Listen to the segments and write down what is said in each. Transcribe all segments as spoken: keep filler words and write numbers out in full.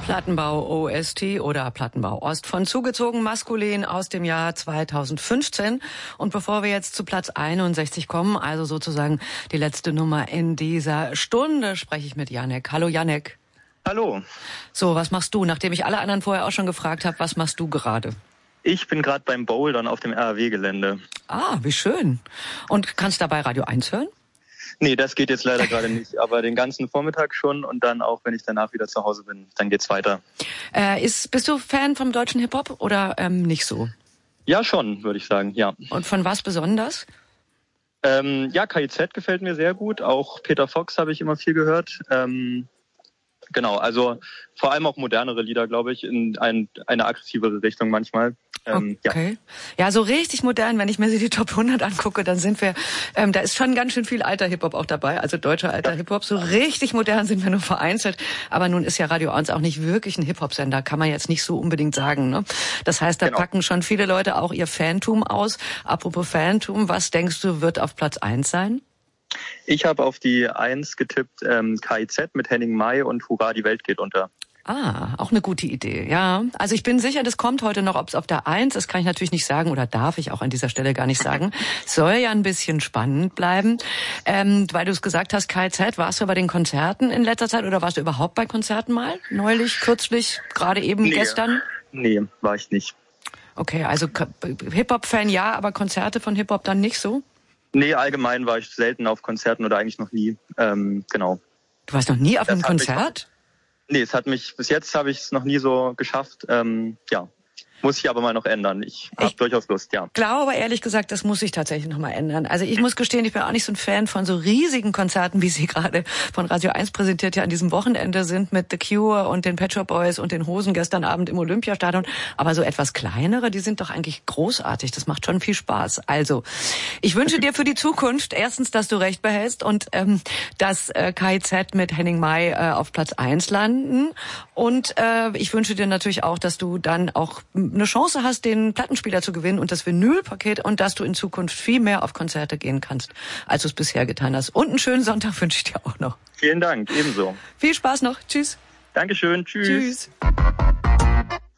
Plattenbau O S T oder Plattenbau Ost von Zugezogen Maskulin aus dem Jahr zweitausendfünfzehn. Und bevor wir jetzt zu Platz einundsechzig kommen, also sozusagen die letzte Nummer in dieser Stunde, spreche ich mit Janek. Hallo Janek. Hallo. So, was machst du? Nachdem ich alle anderen vorher auch schon gefragt habe, was machst du gerade? Ich bin gerade beim Bouldern auf dem R A W-Gelände. Ah, wie schön. Und kannst dabei Radio eins hören? Nee, das geht jetzt leider gerade nicht, aber den ganzen Vormittag schon und dann auch, wenn ich danach wieder zu Hause bin, dann geht's weiter. Äh, ist, bist du Fan vom deutschen Hip-Hop oder ähm, nicht so? Ja, schon, würde ich sagen, ja. Und von was besonders? Ähm, ja, K I Z gefällt mir sehr gut, auch Peter Fox habe ich immer viel gehört. Ähm, genau, also vor allem auch modernere Lieder, glaube ich, in ein, eine aggressivere Richtung manchmal. Ähm, okay. Ja. ja, so richtig modern, wenn ich mir die Top hundert angucke, dann sind wir, ähm, da ist schon ganz schön viel alter Hip-Hop auch dabei, also deutscher alter ja. Hip-Hop. So richtig modern sind wir nur vereinzelt. Aber nun ist ja Radio eins auch nicht wirklich ein Hip-Hop-Sender, kann man jetzt nicht so unbedingt sagen. Ne? Das heißt, da genau. packen schon viele Leute auch ihr Fantum aus. Apropos Fantum, was denkst du, wird auf Platz eins sein? Ich habe auf die eins getippt, ähm, K I Z mit Henning Mai und Hurra, die Welt geht unter. Ah, auch eine gute Idee, ja. Also ich bin sicher, das kommt heute noch, ob es auf der eins ist, kann ich natürlich nicht sagen oder darf ich auch an dieser Stelle gar nicht sagen. Soll ja ein bisschen spannend bleiben. Ähm, weil du es gesagt hast, K I Z, warst du bei den Konzerten in letzter Zeit oder warst du überhaupt bei Konzerten mal? Neulich, kürzlich, gerade eben, nee. gestern? Nee, war ich nicht. Okay, also Hip-Hop-Fan ja, aber Konzerte von Hip-Hop dann nicht so? Nee, allgemein war ich selten auf Konzerten oder eigentlich noch nie. Ähm, genau. Du warst noch nie auf das einem Konzert? Nee, es hat mich, bis jetzt habe ich es noch nie so geschafft. Ähm, ja, muss ich aber mal noch ändern. Ich habe durchaus Lust, ja. Ich glaube, ehrlich gesagt, das muss sich tatsächlich noch mal ändern. Also ich muss gestehen, ich bin auch nicht so ein Fan von so riesigen Konzerten, wie sie gerade von Radio eins präsentiert ja an diesem Wochenende sind mit The Cure und den Pet Shop Boys und den Hosen gestern Abend im Olympiastadion. Aber so etwas kleinere, die sind doch eigentlich großartig. Das macht schon viel Spaß. Also, ich wünsche dir für die Zukunft erstens, dass du recht behältst und ähm, dass äh, K I Z mit Henning Mai äh, auf Platz eins landen. Und äh, ich wünsche dir natürlich auch, dass du dann auch eine Chance hast, den Plattenspieler zu gewinnen und das Vinylpaket und dass du in Zukunft viel mehr auf Konzerte gehen kannst, als du es bisher getan hast. Und einen schönen Sonntag wünsche ich dir auch noch. Vielen Dank, ebenso. Viel Spaß noch. Tschüss. Dankeschön. Tschüss. Tschüss.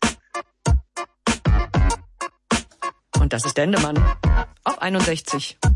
Und das ist Dendemann auf einundsechzig.